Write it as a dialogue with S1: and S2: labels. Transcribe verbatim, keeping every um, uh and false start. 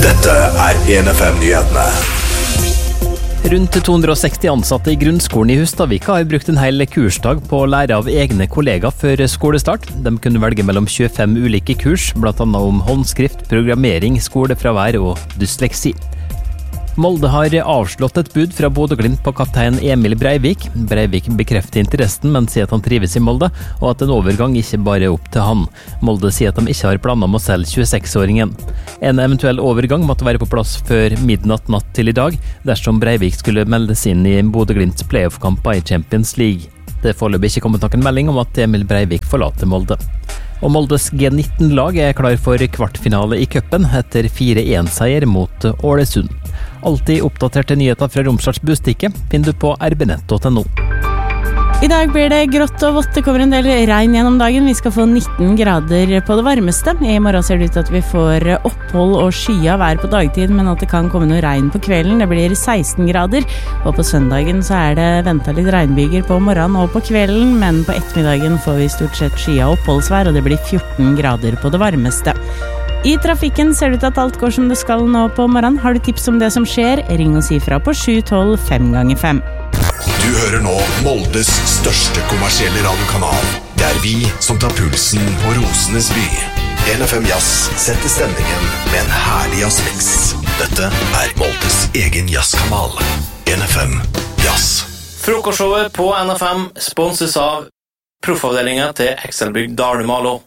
S1: Dette er en F M-nyhetene.
S2: Rundt to hundre og seksti ansatte i grunnskolen i Hustadvika har brukt en hel kursdag på å lære av egne kollegaer før skolestart. De kunne velge mellom tjuefem ulike kurs, blant annet om håndskrift, programmering, skolefravær og dysleksi. Molde har avslått et bud fra Bodø/Glimt på kaptein Emil Breivik. Breivik bekrefter interessen, men sier at han trives i Molde, og at en overgang ikke bare er opp til han. Molde sier at de ikke har planer om å selge tjueseksåringen. En eventuell overgang måtte være på plass før midnatt natt til i dag, dersom Breivik skulle meldes inn i Bodø/Glimts playoff-kamper i Champions League. Det er foreløpig ikke kommet noen melding om at Emil Breivik forlater Molde. Og Moldes G nitten-lag er klar for kvartfinale i cupen etter fire en-seier mot Ålesund. Alltid oppdaterte nyheter fra Romsdals Bustikke finner du på r b nett punktum no.
S3: I dag blir det grått og vått, det kommer en del regn gjennom dagen. Vi skal få nitten grader på det varmeste. I morgen ser det ut til at vi får opphold og skya vær på dagtid, men at det kan komme noe regn på kvelden. Det blir seksten grader, og på søndagen så er det ventet litt regnbyger på morgenen og på kvelden, men på ettermiddagen får vi stort sett skya oppholdsvær, og det blir fjorten grader på det varmeste. I trafikken ser det ut til at alt går som det skal nå på morgenen. Har du tips om det som skjer, ring og si fra på sju tolv fem ganger fem.
S1: Du hører nå Moldes største kommersielle radiokanal. Det er vi som tar pulsen på Rosenes by. en F M Jazz setter stemningen med en herlig jazzmix. Dette er Moldes egen jazzkanal. en F M Jazz.
S4: Frokostshowet på N F M sponses av proffavdelingen til Ekselbygd Dalumalo.